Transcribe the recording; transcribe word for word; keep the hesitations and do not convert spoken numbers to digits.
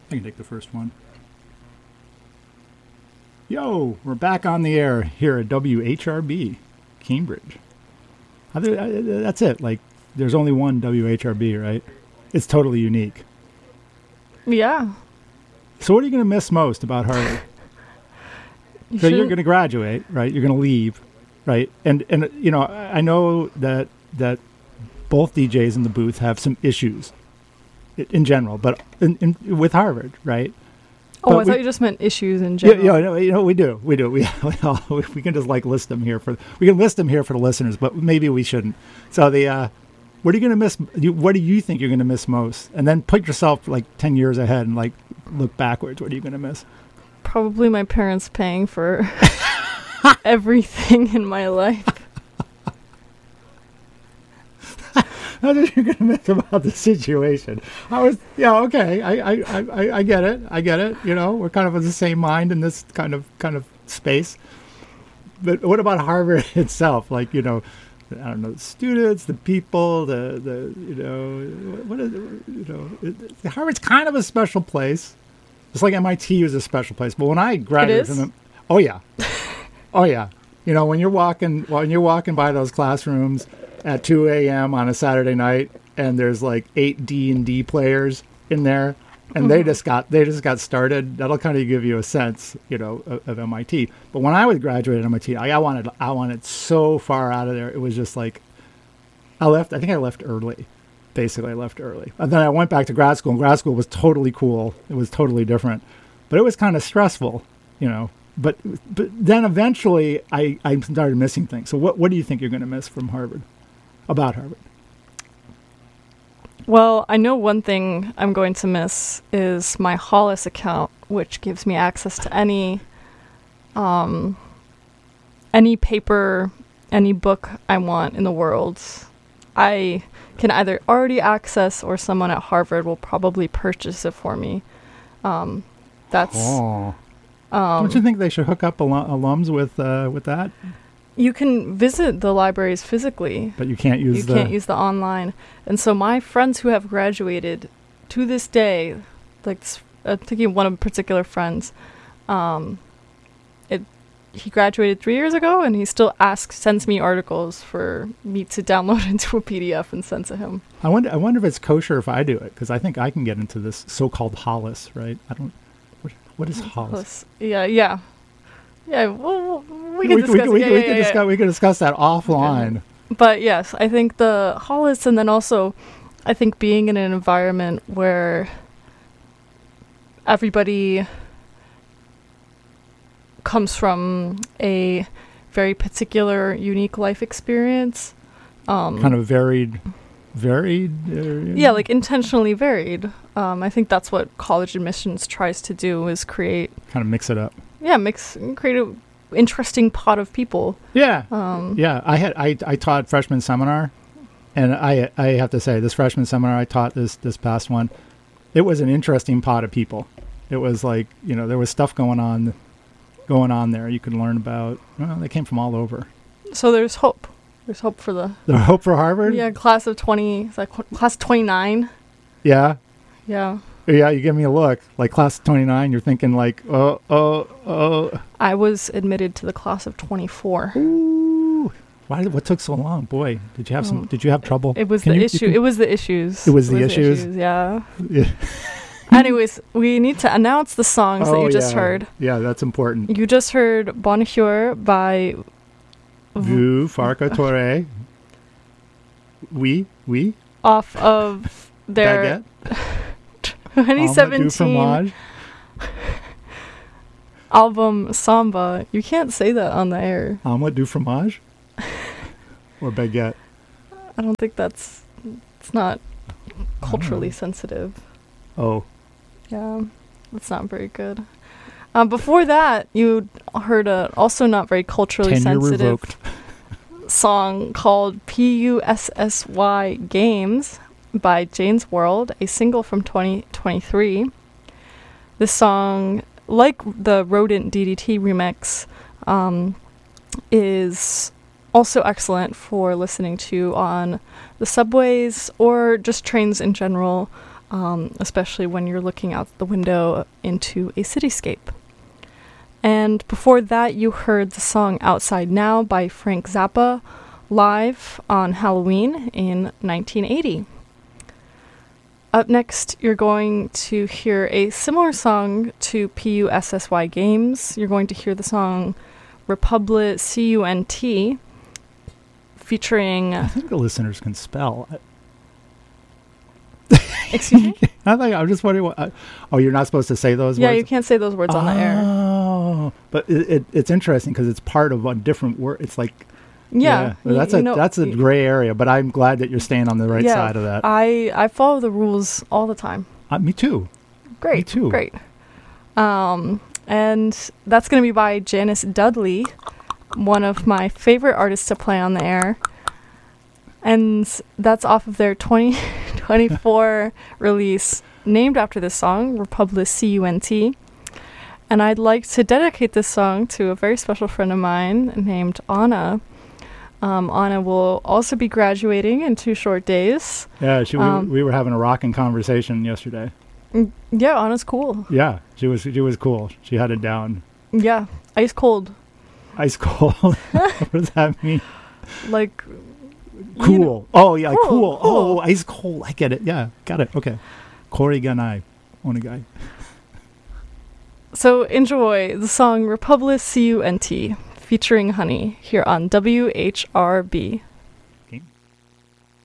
I can take the first one. Yo, we're back on the air here at W H R B, Cambridge. That's it. Like, there's only one W H R B, right? It's totally unique. Yeah. So what are you going to miss most about Harvard? You so shouldn't- you're going to graduate, right? You're going to leave, right? And, and you know, I know that that both D Js in the booth have some issues in general, but in, in, with Harvard, right? Oh, But I thought we- you just meant issues in Yeah, general. yeah, no, you know, we do, we do. We we, we can just like list them here for we can list them here for the listeners, but maybe we shouldn't. So the uh, what are you going to miss? You, what do you think you're going to miss most? And then put yourself like ten years ahead and like look backwards. What are you going to miss? Probably my parents paying for everything in my life. How did you going to miss about the situation? I was, yeah, okay, I, I, I, I get it, I get it. You know, we're kind of of the same mind in this kind of kind of space. But what about Harvard itself? Like, you know, I don't know, the students, the people, the the you know, what is you know, it, Harvard's kind of a special place. Just like M I T was a special place. But when I graduated It is? from, oh yeah, oh yeah, you know, when you're walking when you're walking by those classrooms at two a.m. on a Saturday night, and there's like eight D and D players in there, and Mm-hmm. they just got they just got started. That'll kind of give you a sense, you know, of, of M I T. But when I was graduating at M I T, I, I wanted I wanted so far out of there. It was just like I left. I think I left early. Basically, I left early. And then I went back to grad school, and grad school was totally cool. It was totally different, but it was kind of stressful, you know. But but then eventually, I I started missing things. So what what do you think you're going to miss from Harvard? About Harvard? Well, I know one thing I'm going to miss is my Hollis account, which gives me access to any um, any paper, any book I want in the world. I can either already access or someone at Harvard will probably purchase it for me. Um, that's Oh, um, don't you think they should hook up alum- alums with uh, with that? you can visit the libraries physically. But you can't use You the. can't use the online. And so my friends who have graduated to this day, like this, I'm thinking of one of particular friends, um, it he graduated three years ago, and he still asks, sends me articles for me to download into a P D F and send to him. I wonder. I wonder if it's kosher if I do it, because I think I can get into this so-called Hollis, right? I don't. What, what is Hollis? Plus, yeah, yeah, yeah. Well, we can we, discuss. we, it. we, yeah, we yeah, can yeah, discuss. We can discuss that offline. But yes, I think the Hollis, and then also, I think being in an environment where everybody comes from a very particular, unique life experience. Um, Kind of varied, varied. Uh, yeah, like intentionally varied. Um, I think that's what college admissions tries to do, is create, kind of mix it up. yeah, mix, create a interesting pot of people. Yeah, Um, yeah. I had I I taught freshman seminar, and I I have to say this freshman seminar I taught this this past one, it was an interesting pot of people. It was like, you know, there was stuff going on, going on there. You could learn about. Well, they came from all over. So there's hope. There's hope for the The hope for Harvard. yeah class of twenty. Is that qu- class twenty-nine? Yeah. Yeah. Yeah, you give me a look. Like class of twenty-nine, you're thinking like, oh, oh, oh. I was admitted to the class of twenty-four. Ooh. Why did, what took so long? Boy, did you have some, Oh. did you have trouble? It was Can the you- you issue. can- It was the issues. It was the issues? Yeah. Yeah. Anyways, we need to announce the songs that Oh, you just yeah. heard. Yeah, that's important. You just heard Bonjour by Vu, Farca, Torre. Oui, oui. off of their Baguette. twenty Omelette du seventeen fromage. album Samba. You can't say that on the air. Omelette du fromage. Or baguette. I don't think that's it's not culturally sensitive. Oh, Yeah, that's not very good. Um, before that, you heard a also not very culturally tenure sensitive revoked. song called P U S S Y Games by Jane's World, a single from twenty twenty-three. This song, like the Rodent D D T remix, um, is also excellent for listening to on the subways or just trains in general. um, especially when you're looking out the window into a cityscape. And before that, you heard the song Outside Now by Frank Zappa live on Halloween in nineteen eighty. Up next, you're going to hear a similar song to P U S S Y Games. You're going to hear the song Republic C U N T featuring... I think the listeners can spell. Excuse me? I think I'm just wondering what... I, oh, you're not supposed to say those yeah, words? you can't say those words oh, on the air. Oh, but it, it, it's interesting because it's part of a different word. It's like... Yeah. yeah that's, you, a, you know, that's a gray area, but I'm glad that you're staying on the right yeah, side of that. I, I follow the rules all the time. Uh, me too. Great. Me too. Great. Um, and that's going to be by Janice Dudley, one of my favorite artists to play on the air. And that's off of their twenty twenty-four release named after this song, Republic C U N T. And I'd like to dedicate this song to a very special friend of mine named Anna. Um, Anna will also be graduating in two short days. Yeah, she, um, we, we were having a rocking conversation yesterday. Yeah, Anna's cool. Yeah, she was she was cool. She had it down. Yeah, ice cold. Ice cold. What does that mean? Like... Cool. You know, oh, yeah, cool. cool. Oh, ice cold. I get it. Yeah, got it. Okay. Corey Ganai. Onegai. So enjoy the song Republic C U N T featuring Honey here on W H R B.